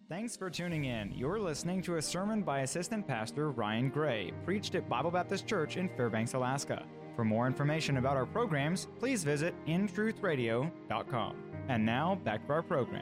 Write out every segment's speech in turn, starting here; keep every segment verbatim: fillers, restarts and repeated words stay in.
Thanks for tuning in. You're listening to a sermon by Assistant Pastor Ryan Gray, preached at Bible Baptist Church in Fairbanks, Alaska. For more information about our programs, please visit in truth radio dot com. And now, back to our program.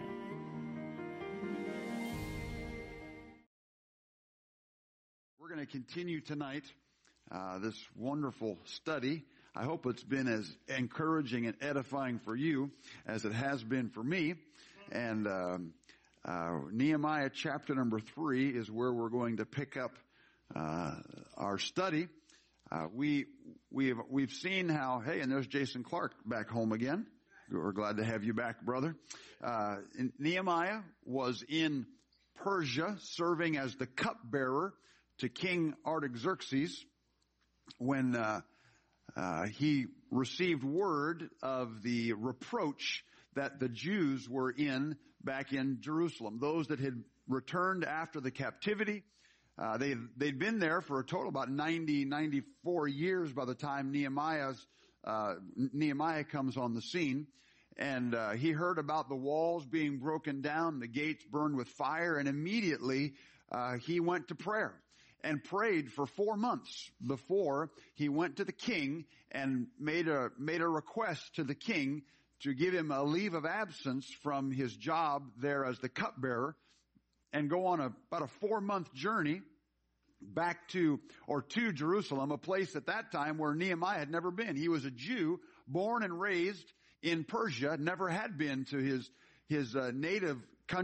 We're going to continue tonight uh, this wonderful study. I hope it's been as encouraging and edifying for you as it has been for me. And um, uh, Nehemiah chapter number three is where we're going to pick up uh, our study. Uh, we we've we've seen how. Hey, and there's Jason Clark back home again. We're glad to have you back, brother. Uh, Nehemiah was in Persia, serving as the cupbearer to King Artaxerxes when uh, uh, he received word of the reproach that the Jews were in back in Jerusalem. Those that had returned after the captivity, uh, they they'd been there for a total about ninety, ninety-four years by the time Nehemiah's uh, Nehemiah comes on the scene. And uh, he heard about the walls being broken down, the gates burned with fire, and immediately uh, he went to prayer and prayed for four months before he went to the king and made a made a request to the king to give him a leave of absence from his job there as the cupbearer and go on a, about a four-month journey back to, or to Jerusalem, a place at that time where Nehemiah had never been. He was a Jew, born and raised in Persia, never had been to his his uh, native